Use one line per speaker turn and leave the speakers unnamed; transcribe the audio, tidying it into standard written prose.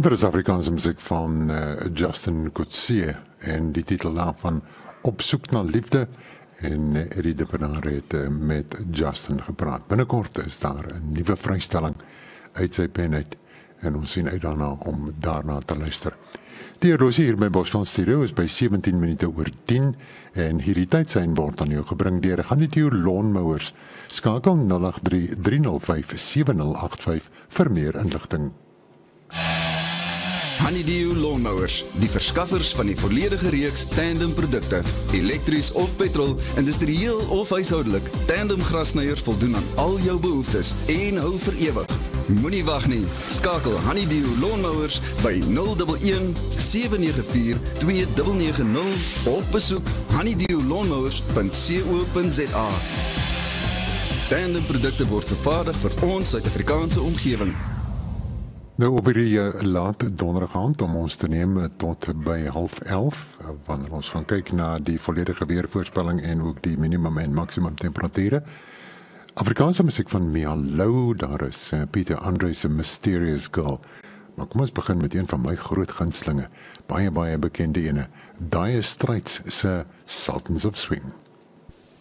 Er is Afrikaanse muziek van Justin Coetzee en die titel daarvan Op soek na liefde en Eddie de Pinaar het met Justin gepraat. Binnekort is daar 'n nuwe vrystelling uit sy pen uit en ons sien uit daarna om daarna te luister. Die horlosie hier by Boston Studio is by 17 minute oor 10 en hierdie tydsein word aan jou gebring deur Honeydew Lawnmowers. Skakel 083 305 7085 vir meer inligting.
Honeydew Lawnmowers, die verskaffers van die volledige reeks tandem produkte, elektries of petrol, industrieel of huishoudelik. Tandem grasnyers voldoen aan al jou behoeftes en hou vir ewig. Moenie wag nie. Skakel Honeydew Lawnmowers by 011 794 2990 of besoek honeydewlawnmowers.co.za. Tandem produkte word vervaardig vir ons Suid-Afrikaanse omgewing.
Nou op hierdie laat donderdag aand om ons te neem tot by 11:30 wanneer ons gaan kyk na die volledige weervoorspelling en ook die minimum en maximum temperature. Afrikaanse musiek van Mia Lou, daar is Pieter Andre se Mysterious Girl. Maar kom ons begin met een van my groot gunstelinge, baie bekende ene, Dire Straits se Sultans of Swing.